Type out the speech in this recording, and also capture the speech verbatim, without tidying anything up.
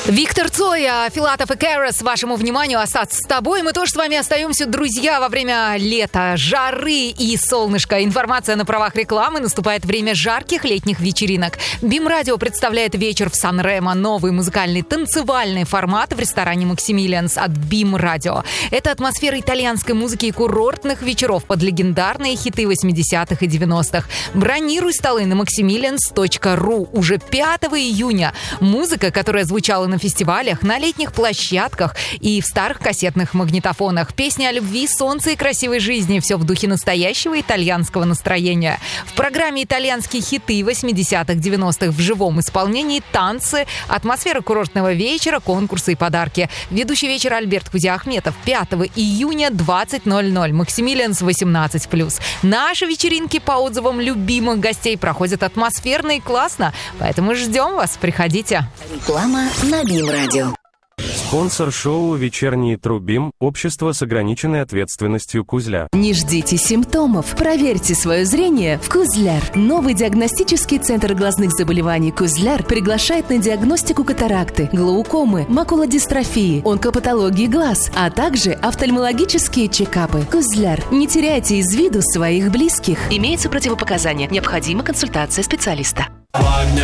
Виктор Цой, Филатов и Кэрос, вашему вниманию, остаться с тобой. Мы тоже с вами остаемся, друзья, во время лета, жары и солнышка. Информация на правах рекламы. Наступает время жарких летних вечеринок. Бим Радио представляет вечер в Сан-Ремо. Новый музыкальный танцевальный формат в ресторане Максимилианс от Бим Радио. Это атмосфера итальянской музыки и курортных вечеров под легендарные хиты восьмидесятых и девяностых. Бронируй столы на максимилианс точка ру. Уже пятого июня. Музыка, которая звучала на на фестивалях, на летних площадках и в старых кассетных магнитофонах. Песни о любви, солнце и красивой жизни. Все в духе настоящего итальянского настроения. В программе итальянские хиты восьмидесятых, девяностых в живом исполнении, танцы, атмосфера курортного вечера, конкурсы и подарки. Ведущий вечера Альберт Кузя-Ахметов. пятого июня, двадцать ноль ноль. Максимилианс восемнадцать плюс. Наши вечеринки по отзывам любимых гостей проходят атмосферно и классно. Поэтому ждем вас. Приходите. Реклама на Бим Радио. Спонсор шоу «Вечерний Трубим» – общество с ограниченной ответственностью «Кузляр». Не ждите симптомов. Проверьте свое зрение в «Кузляр». Новый диагностический центр глазных заболеваний «Кузляр» приглашает на диагностику катаракты, глаукомы, макулодистрофии, онкопатологии глаз, а также офтальмологические чекапы. «Кузляр». Не теряйте из виду своих близких. Имеются противопоказания. Необходима консультация специалиста. Ваня